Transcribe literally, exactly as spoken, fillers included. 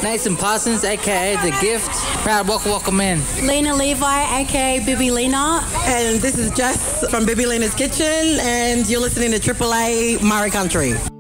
Nathan Parsons, aka The Gift. Proud welcome, welcome in. Lena Levi, aka Bibi Lena. And this is Jess from Bibi Lena's Kitchen, and you're listening to Triple A Murray Country.